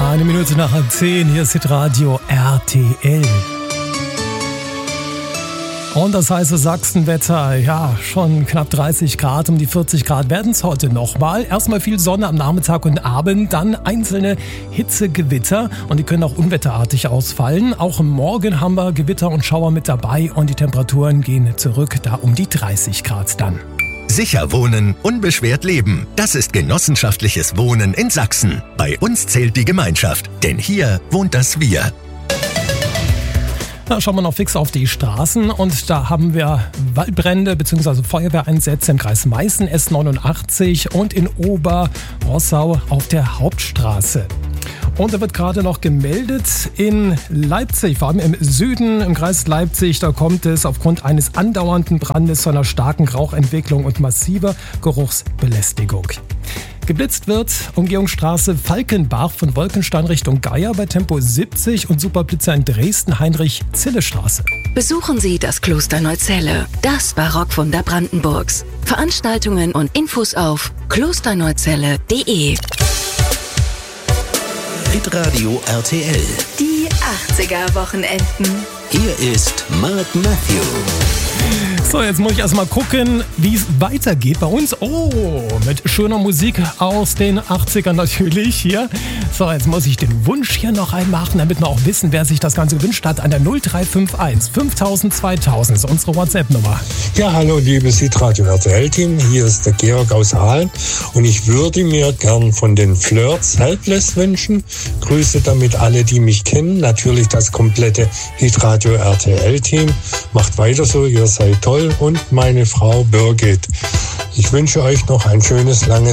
Eine Minute nach 10, hier ist Hitradio RTL. Und das heiße Sachsenwetter, ja, schon knapp 30 Grad, um die 40 Grad werden es heute nochmal. Erstmal viel Sonne am Nachmittag und Abend, dann einzelne Hitzegewitter und die können auch unwetterartig ausfallen. Auch morgen haben wir Gewitter und Schauer mit dabei und die Temperaturen gehen zurück, da um die 30 Grad dann. Sicher wohnen, unbeschwert leben. Das ist genossenschaftliches Wohnen in Sachsen. Bei uns zählt die Gemeinschaft, denn hier wohnt das Wir. Da schauen wir noch fix auf die Straßen und da haben wir Waldbrände bzw. Feuerwehreinsätze im Kreis Meißen S89 und in Oberrossau auf der Hauptstraße. Und da wird gerade noch gemeldet in Leipzig, vor allem im Süden, im Kreis Leipzig, da kommt es aufgrund eines andauernden Brandes zu einer starken Rauchentwicklung und massiver Geruchsbelästigung. Geblitzt wird Umgehungsstraße Falkenbach von Wolkenstein Richtung Geier bei Tempo 70 und Superblitzer in Dresden Heinrich-Zille-Straße. Besuchen Sie das Kloster Neuzelle, das Barockwunder Brandenburgs. Veranstaltungen und Infos auf klosterneuzelle.de. Hitradio RTL. Die 80er-Wochenenden. Hier ist Mark Matthew. So, jetzt muss ich erstmal gucken, wie es weitergeht bei uns. Oh, mit schöner Musik aus den 80ern natürlich hier. So, jetzt muss ich den Wunsch hier noch einmachen, damit wir auch wissen, wer sich das Ganze gewünscht hat. An der 0351 5000 2000 ist unsere WhatsApp-Nummer. Ja, hallo liebes Hitradio RTL-Team, hier ist der Georg aus Aalen und ich würde mir gern von den Flirts Helpless wünschen. Grüße damit alle, die mich kennen, natürlich das komplette Hitradio RTL-Team. Macht weiter so, ihr seid toll und meine Frau Birgit. Ich wünsche euch noch ein schönes, langes